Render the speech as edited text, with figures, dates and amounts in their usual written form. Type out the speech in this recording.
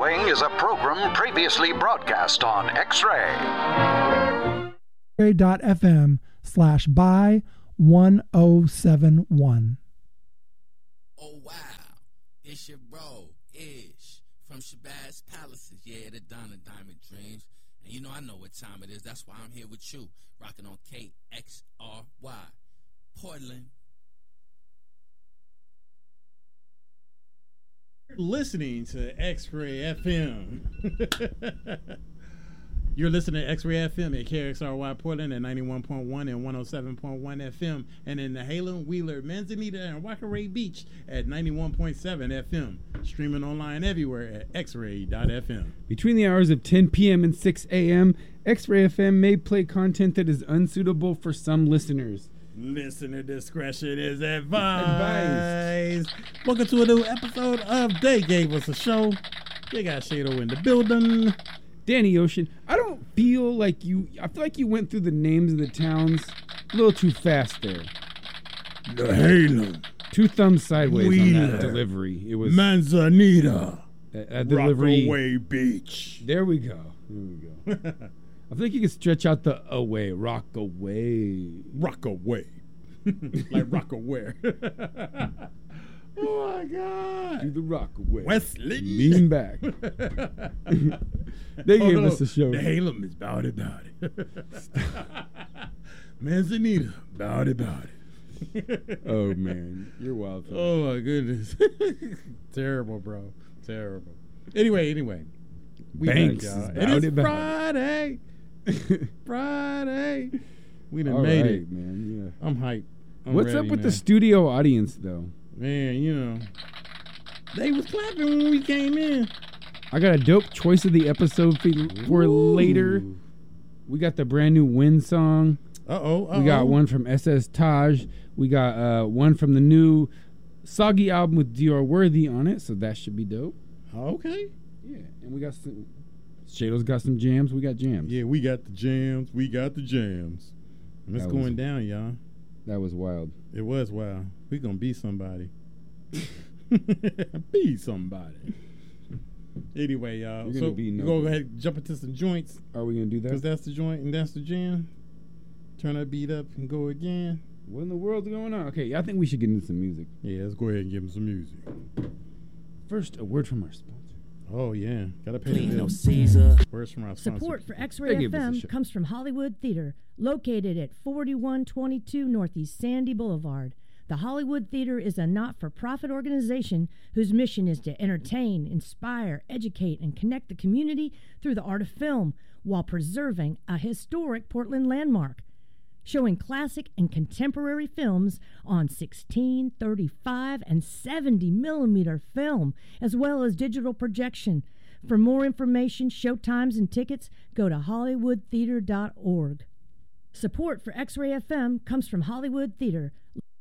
following is a program previously broadcast on X-Ray. X-Ray.fm/buy1071. Oh wow, it's your bro, Ish, from Shabazz Palaces, yeah, the Donna Diamond Dreams. And you know I know what time it is, that's why I'm here with you, rocking on KXRY, Portland. Listening to X-Ray FM. You're listening to X-Ray FM at KXRY Portland at 91.1 and 107.1 FM, and in the Halem, Wheeler, Manzanita, and Wackaway Beach at 91.7 FM. Streaming online everywhere at xray.fm. Between the hours of 10 p.m. and 6 a.m., X-Ray FM may play content that is unsuitable for some listeners. Listener discretion is advised. Welcome to a new episode of They Gave Us a Show. They got Shado in the building. Danny Ocean, I feel like you went through the names of the towns a little too fast there. The Halem. Two thumbs sideways Wheeler, on that delivery. It was Manzanita. That delivery. Rockaway Beach. There we go. I feel like you can stretch out the away. Rockaway. Rockaway. Like Rockaware. Oh my God. Do the Rockaway. Wesley. Lean back. They gave us a show. The Halem is about it. Manzanita, about it. Oh man, you're wild. Oh my goodness. Terrible, bro. Terrible. Anyway. We Banks back, y'all. It is Friday. Friday. We done All made right, it. man. Yeah. I'm hyped. What's up with the studio audience though? Man, you know, they was clapping when we came in. I got a dope choice of the episode for later. We got the brand new Wind song. We got one from SS Taj. We got one from the new Soggy album with Dior Worthy on it, so that should be dope. Okay. Yeah, and we got some. Shadows got some jams. We got jams. Yeah, we got the jams. And it's going down, y'all. That was wild. It was wild. We gonna be somebody. Be somebody. Anyway, y'all. So we're gonna go ahead and jump into some joints. Are we gonna do that? Because that's the joint and that's the jam. Turn that beat up and go again. What in the world's going on? Okay, I think we should get into some music. Yeah, let's go ahead and give them some music. First, a word from our sponsor. Oh, yeah. Gotta pay the bill. Caesar. Words from our sponsor. Support for X-Ray FM comes from Hollywood Theater, located at 4122 Northeast Sandy Boulevard. The Hollywood Theater is a not-for-profit organization whose mission is to entertain, inspire, educate, and connect the community through the art of film while preserving a historic Portland landmark. Showing classic and contemporary films on 16, 35, and 70 millimeter film, as well as digital projection. For more information, showtimes, and tickets, go to hollywoodtheater.org. Support for X-Ray FM comes from Hollywood Theater,